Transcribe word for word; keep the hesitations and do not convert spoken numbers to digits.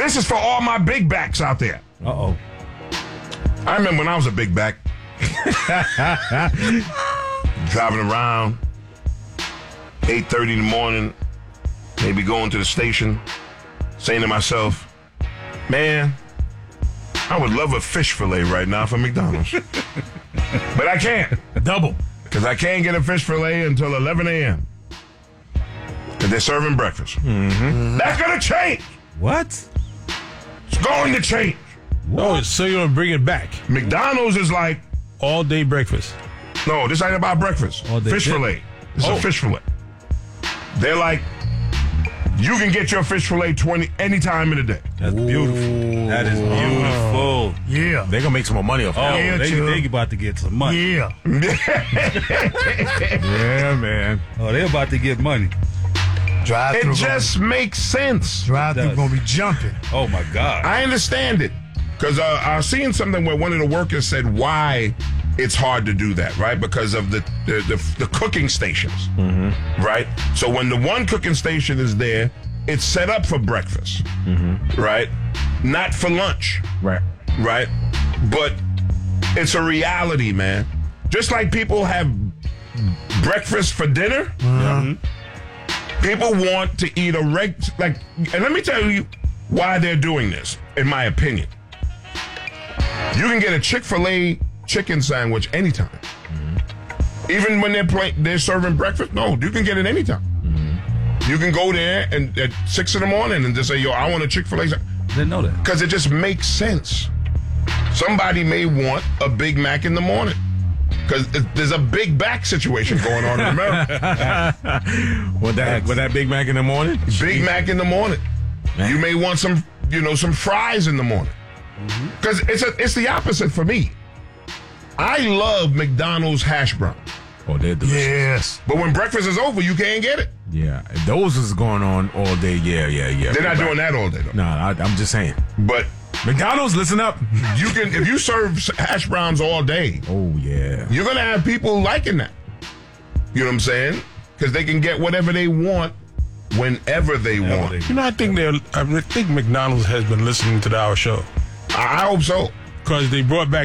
This is for all my big backs out there. Uh-oh. I remember when I was a big back. Driving around, eight thirty in the morning, maybe going to the station, saying to myself, man, I would love a fish fillet right now from McDonald's. But I can't. Double. Because I can't get a fish fillet until eleven a.m. Because they're serving breakfast. Mm-hmm. That's going to change. What? It's going to change. Oh, so you're going to bring it back. McDonald's is like, all day breakfast. no, this ain't about breakfast. All day Fish dip. fillet. It's Oh. a fish fillet. They're like, you can get your fish fillet twenty any time in the day. That's beautiful. That is beautiful. Yeah. They're going to make some more money off Oh, that. yeah, they, Chubb. they about to get some money. Yeah. Yeah, man. Oh, they're about to get money. Drive It through. just makes sense. Drive through does. gonna be jumping. Oh, my God. I understand it. Because uh, I was seeing something where one of the workers said why it's hard to do that, right? Because of the the, the, the cooking stations, mm-hmm. right? So when the one cooking station is there, it's set up for breakfast, mm-hmm. right? Not for lunch, Right. right? But it's a reality, man. Just like people have breakfast for dinner, Mm-hmm. people want to eat a reg like. And let me tell you why they're doing this. In my opinion, you can get a Chick-fil-A chicken sandwich anytime, mm-hmm. even when they're play, they're serving breakfast. No, you can get it anytime. Mm-hmm. You can go there and at six in the morning and just say, "Yo, I want a Chick-fil-A," Didn't know that. because it just makes sense. Somebody may want a Big Mac in the morning. Because there's a big back situation going on in America. With that, with that Big Mac in the morning? Big Mac in the morning. Man. You may want some, you know, some fries in the morning. Because it's a, it's the opposite for me. I love McDonald's hash brown. Oh, they're delicious. Yes. But when breakfast is over, you can't get it. Yeah. If those is going on all day, yeah, yeah, yeah. They're not doing that all day, though. Nah, I, I'm just saying. But McDonald's, listen up. you can, if you serve hash browns all day, Oh, yeah. you're going to have people liking that. You know what I'm saying? Because they can get whatever they want whenever they want. You know, I think they're. I think McDonald's has been listening to our show I, I hope so. because they brought back